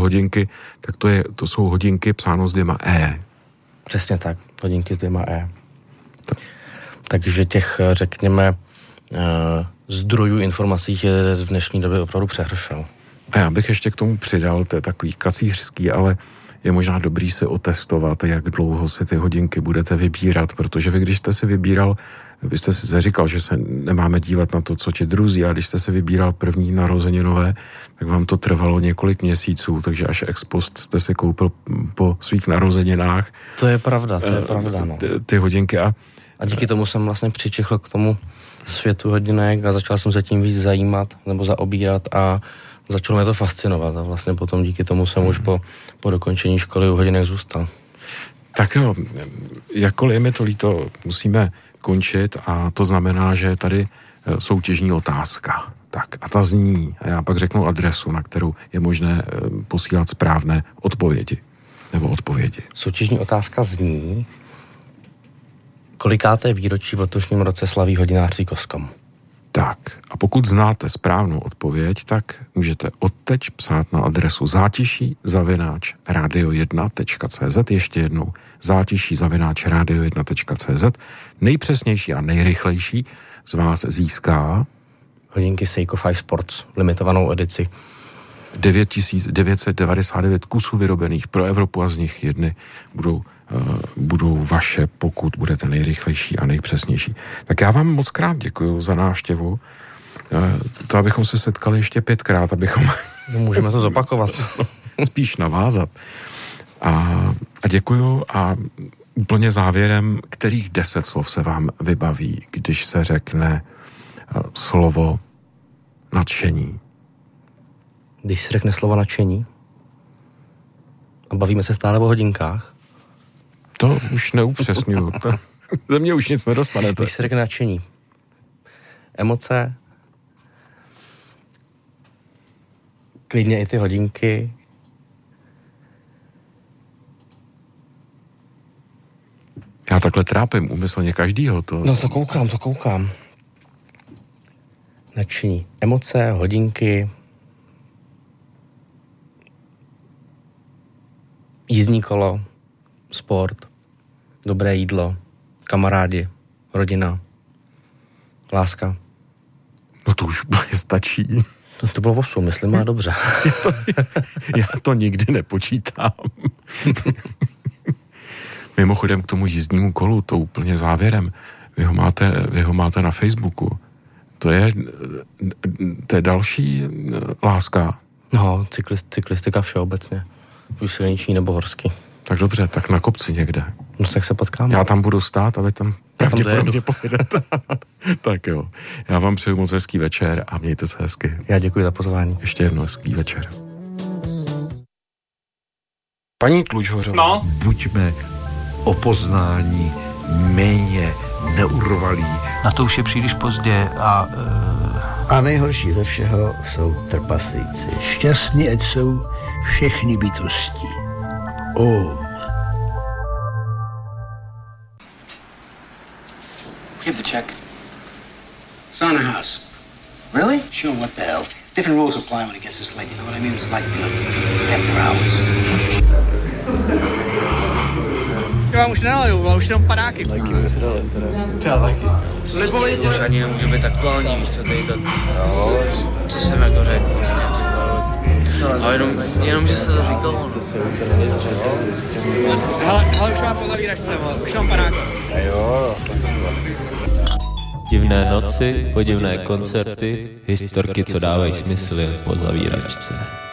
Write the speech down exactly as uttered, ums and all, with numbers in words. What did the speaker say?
hodinky, tak to, je, to jsou hodinky psáno s dvěma E. Přesně tak, hodinky s dvěma E. Tak. Takže těch, řekněme, zdrojů informací je v dnešní době opravdu přehršel. A já bych ještě k tomu přidal, to je takový kacířský, ale je možná dobrý si otestovat, jak dlouho si ty hodinky budete vybírat, protože vy, když jste si vybíral, vy jste si říkal, že se nemáme dívat na to, co ti druzí, a když jste si vybíral první narozeninové, tak vám to trvalo několik měsíců, takže až ex post jste si koupil po svých narozeninách. To je pravda, to je pravda, no. Ty, ty hodinky a... A díky tomu jsem vlastně přičichl k tomu světu hodinek a začal jsem se tím víc zajímat nebo zaobírat a začalo mě to fascinovat a vlastně potom díky tomu jsem hmm. už po, po dokončení školy u hodinek zůstal. Tak jo, jakkoliv je mi to líto, musíme končit a to znamená, že je tady soutěžní otázka. Tak a ta zní, a já pak řeknu adresu, na kterou je možné posílat správné odpovědi. Nebo odpovědi. Soutěžní otázka zní, kolikáté výročí v letošním roce slaví hodinářství Koskom? Tak, a pokud znáte správnou odpověď, tak můžete odteď psát na adresu zátiší zavináč radio jedna tečka cé zet, ještě jednou zátiší zavináč radio jedna tečka cé zet. Nejpřesnější a nejrychlejší z vás získá hodinky Seiko Five Sports, limitovanou edici. devět tisíc devět set devadesát devět kusů vyrobených pro Evropu a z nich jedny budou budou vaše, pokud budete nejrychlejší a nejpřesnější. Tak já vám moc krát děkuju za návštěvu. To, abychom se setkali ještě pětkrát, abychom... No, můžeme to zopakovat. Spíš navázat. A, a děkuju a úplně závěrem, kterých deset slov se vám vybaví, když se řekne slovo nadšení. Když se řekne slovo nadšení a bavíme se stále o hodinkách, to už neupřesňuju. To, ze mě už nic nedostanete. Když se řekne nadšení. Emoce, klidně i ty hodinky. Já takhle trápím úmyslně každýho. To... No to koukám, to koukám. Nadšení. Emoce, hodinky, jízdní kolo, sport, dobré jídlo, kamarádi, rodina, láska. No to už stačí. To, to bylo osm, myslím, ale dobře. já, to, já to nikdy nepočítám. Mimochodem k tomu jízdnímu kolu, to úplně závěrem, vy ho máte, vy ho máte na Facebooku. To je, to je další láska. No, cyklist, cyklistika všeobecně. Už silniční nebo horský. Tak dobře, tak na kopci někde. No tak se potkáme. Já tam budu stát a vy tam pravděpodobně pojedete. Tak jo. Já vám přeju moc hezký večer a mějte se hezky. Já děkuji za pozvání. Ještě jednou hezký večer. Paní Tlučhořová. No. Buďme o poznání méně neurvalí. Na to už je příliš pozdě a... Uh... A nejhorší ze všeho jsou trpaslíci. Šťastní ať jsou všechny bytosti. Om. Give the check. It's on the house. Really? Sure, what the hell? Different rules apply when it gets this late, you know what I mean? It's like uh, after hours. Já vám už nenaleju, ale už jenom padáky. Lajky mi se dali, teda. Třeba lajky. Už ani nemůže být aktuální, víš co tady to... No, co jsem jako řekl vlastně. Ale jenom, jenom, že se to říkalo. Hele, hele, už mám pozavíračce, vole, už mám padáky. Jo, Divné noci, podivné koncerty, historky, co dávají smysl po zavíračce.